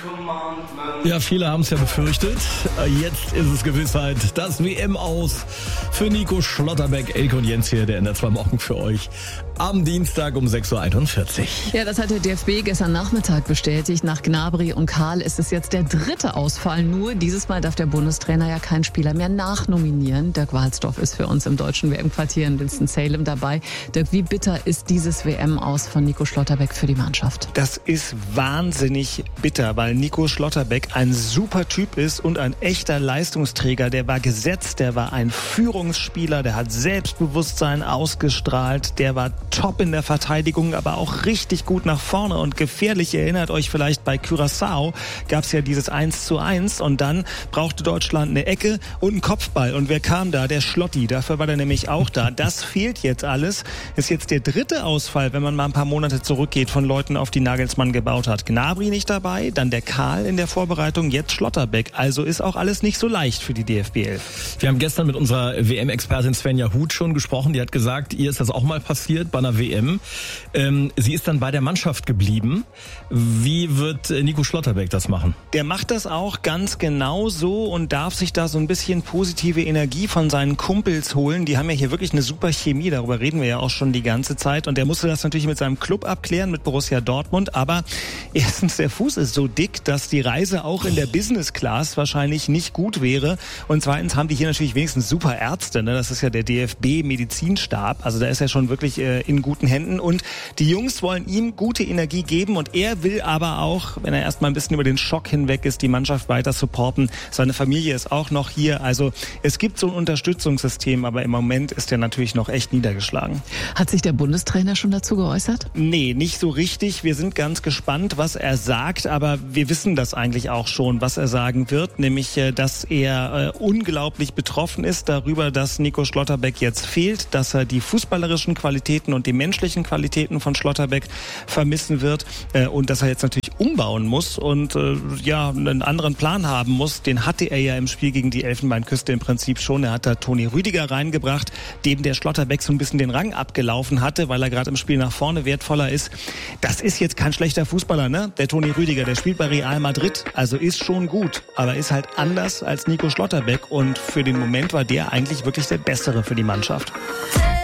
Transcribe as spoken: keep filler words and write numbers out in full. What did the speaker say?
Ja, viele haben es ja befürchtet. Jetzt ist es Gewissheit. Das W M-Aus für Nico Schlotterbeck, Elke und Jens hier, der in der zwei Wochen für euch am Dienstag um sechs Uhr einundvierzig. Ja, das hat der D F B gestern Nachmittag bestätigt. Nach Gnabry und Karl ist es jetzt der dritte Ausfall. Nur dieses Mal darf der Bundestrainer ja keinen Spieler mehr nachnominieren. Dirk Walzdorf ist für uns im deutschen W M-Quartier in Winston-Salem dabei. Dirk, wie bitter ist dieses W M-Aus von Nico Schlotterbeck für die Mannschaft? Das ist wahnsinnig bitter, weil Nico Schlotterbeck ein super Typ ist und ein echter Leistungsträger. Der war gesetzt, der war ein Führungsspieler, der hat Selbstbewusstsein ausgestrahlt, der war top in der Verteidigung, aber auch richtig gut nach vorne und gefährlich. Ihr erinnert euch vielleicht, bei Curaçao gab es ja dieses eins zu eins und dann brauchte Deutschland eine Ecke und einen Kopfball. Und wer kam da? Der Schlotti. Dafür war der nämlich auch da. Das fehlt jetzt alles. Ist jetzt der dritte Ausfall, wenn man mal ein paar Monate zurückgeht, von Leuten, auf die Nagelsmann gebaut hat. Gnabry nicht dabei, dann der Karl in der Vorbereitung, jetzt Schlotterbeck. Also ist auch alles nicht so leicht für die D F B elf. Wir haben gestern mit unserer W M-Expertin Svenja Huth schon gesprochen. Die hat gesagt, ihr ist das auch mal passiert bei einer W M. Ähm, sie ist dann bei der Mannschaft geblieben. Wie wird Nico Schlotterbeck das machen? Der macht das auch ganz genau so und darf sich da so ein bisschen positive Energie von seinen Kumpels holen. Die haben ja hier wirklich eine super Chemie, darüber reden wir ja auch schon die ganze Zeit. Und der musste das natürlich mit seinem Club abklären, mit Borussia Dortmund. Aber erstens, der Fuß ist so dick, dass die Reise auch in der Business Class wahrscheinlich nicht gut wäre. Und zweitens haben die hier natürlich wenigstens super Ärzte. Ne? Das ist ja der D F B-Medizinstab. Also da ist er schon wirklich äh, in guten Händen. Und die Jungs wollen ihm gute Energie geben. Und er will aber auch, wenn er erstmal ein bisschen über den Schock hinweg ist, die Mannschaft weiter supporten. Seine Familie ist auch noch hier. Also es gibt so ein Unterstützungssystem, aber im Moment ist er natürlich noch echt niedergeschlagen. Hat sich der Bundestrainer schon dazu geäußert? Nee, nicht so richtig. Wir sind ganz gespannt, was er sagt, aber wir wissen das eigentlich auch schon, was er sagen wird, nämlich, dass er äh, unglaublich betroffen ist darüber, dass Nico Schlotterbeck jetzt fehlt, dass er die fußballerischen Qualitäten und die menschlichen Qualitäten von Schlotterbeck vermissen wird äh, und dass er jetzt natürlich umbauen muss und äh, ja einen anderen Plan haben muss. Den hatte er ja im Spiel gegen die Elfenbeinküste im Prinzip schon. Er hat da Toni Rüdiger reingebracht, dem der Schlotterbeck so ein bisschen den Rang abgelaufen hatte, weil er gerade im Spiel nach vorne wertvoller ist. Das ist jetzt kein schlechter Fußballer, ne? Der Toni Rüdiger, der spielt bei Real Madrid, also ist schon gut, aber ist halt anders als Nico Schlotterbeck und für den Moment war der eigentlich wirklich der Bessere für die Mannschaft.